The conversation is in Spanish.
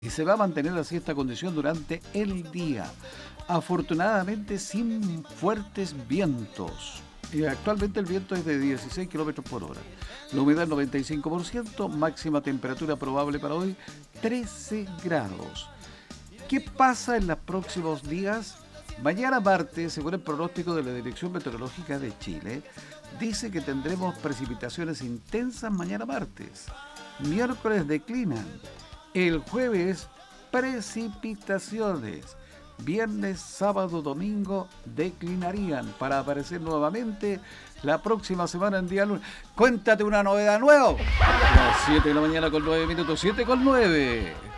y se va a mantener así esta condición durante el día. Afortunadamente sin fuertes vientos. Y actualmente el viento es de 16 kilómetros por hora. La humedad 95%, máxima temperatura probable para hoy 13 grados. ¿Qué pasa en los próximos días? Mañana martes, según el pronóstico de la Dirección Meteorológica de Chile, dice que tendremos precipitaciones intensas mañana martes. Miércoles declinan. El jueves, precipitaciones. Viernes, sábado, domingo declinarían para aparecer nuevamente la próxima semana en día lunes. Cuéntate una novedad nueva. Las 7 de la mañana con 9 minutos, 7 con 9.